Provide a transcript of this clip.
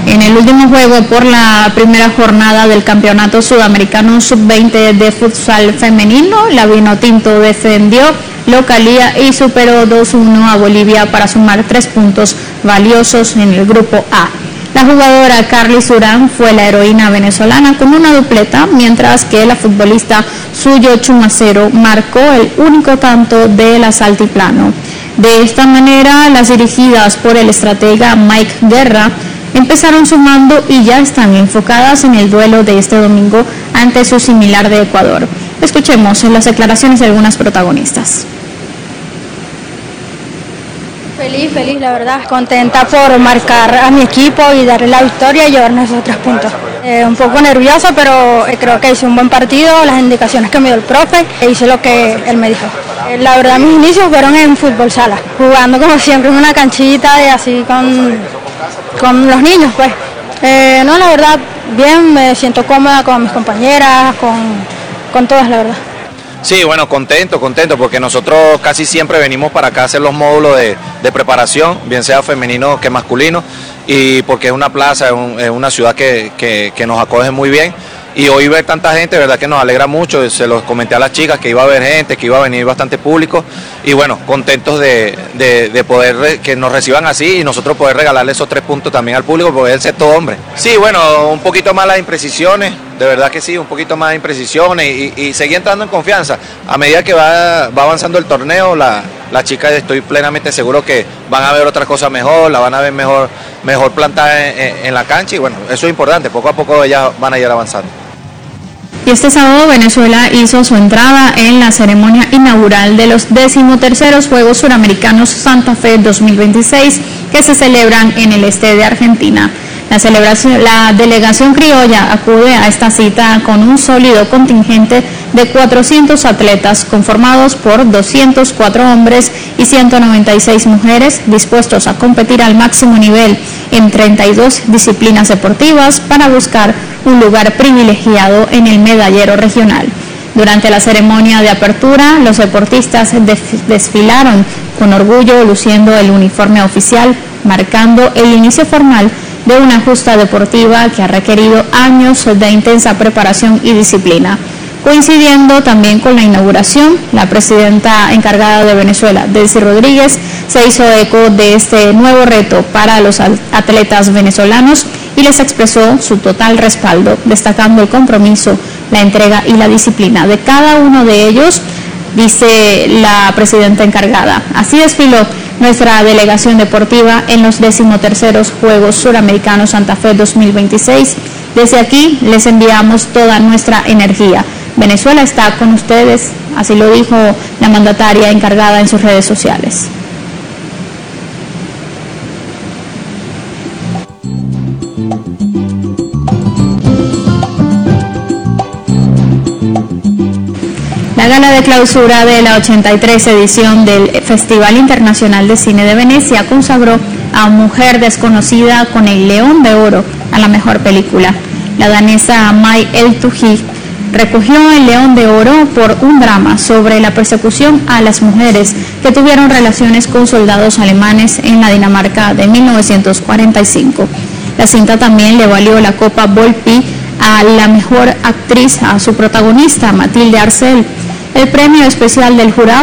En el último juego por la primera jornada del Campeonato Sudamericano Sub-20 de futsal femenino, la Vinotinto defendió localía y superó 2-1 a Bolivia para sumar 3 puntos valiosos en el grupo A. La jugadora Carly Surán fue la heroína venezolana con una dupleta, mientras que la futbolista Suyo Chumacero marcó el único tanto del altiplano. De esta manera, las dirigidas por el estratega Mike Guerra empezaron sumando y ya están enfocadas en el duelo de este domingo ante su similar de Ecuador. Escuchemos las declaraciones de algunas protagonistas. Feliz, la verdad, contenta por marcar a mi equipo y darle la victoria y llevarnos esos 3 puntos. Un poco nerviosa, pero creo que hice un buen partido, las indicaciones que me dio el profe, e hice lo que él me dijo. La verdad, mis inicios fueron en fútbol sala, jugando como siempre en una canchita de así con los niños, pues. No, la verdad, bien, me siento cómoda con mis compañeras, con todas, la verdad. Sí, bueno, contento porque nosotros casi siempre venimos para acá a hacer los módulos de preparación, bien sea femenino que masculino, y porque es una plaza, es una ciudad que nos acoge muy bien. Y hoy ver tanta gente, verdad que nos alegra mucho, se los comenté a las chicas que iba a haber gente, que iba a venir bastante público, y bueno, contentos de poder que nos reciban así y nosotros poder regalarle esos 3 puntos también al público, porque es el sexto hombre. Sí, bueno, un poquito más las imprecisiones, de verdad que sí, un poquito más de imprecisiones y seguir entrando en confianza. A medida que va avanzando el torneo, las chicas estoy plenamente seguro que van a ver otras cosas mejor, la van a ver mejor plantada en la cancha, y bueno, eso es importante, poco a poco ellas van a ir avanzando. Y este sábado Venezuela hizo su entrada en la ceremonia inaugural de los 13º Juegos Suramericanos Santa Fe 2026 que se celebran en el este de Argentina. La delegación criolla acude a esta cita con un sólido contingente de 400 atletas conformados por 204 hombres y 196 mujeres dispuestos a competir al máximo nivel en 32 disciplinas deportivas para buscar un lugar privilegiado en el medallero regional. Durante la ceremonia de apertura, los deportistas desfilaron con orgullo luciendo el uniforme oficial, marcando el inicio formal de una justa deportiva que ha requerido años de intensa preparación y disciplina. Coincidiendo también con la inauguración, la presidenta encargada de Venezuela, Delcy Rodríguez, se hizo eco de este nuevo reto para los atletas venezolanos y les expresó su total respaldo, destacando el compromiso, la entrega y la disciplina de cada uno de ellos, dice la presidenta encargada. Así desfiló nuestra delegación deportiva en los 13º Juegos Suramericanos Santa Fe 2026. Desde aquí les enviamos toda nuestra energía. Venezuela está con ustedes, así lo dijo la mandataria encargada en sus redes sociales. La gala de clausura de la 83 edición del Festival Internacional de Cine de Venecia consagró a Mujer Desconocida con el León de Oro a la mejor película. La danesa Mai El-Touhi recogió el León de Oro por un drama sobre la persecución a las mujeres que tuvieron relaciones con soldados alemanes en la Dinamarca de 1945. La cinta también le valió la Copa Volpi a la mejor actriz a su protagonista, Matilde Arcel. El premio especial del jurado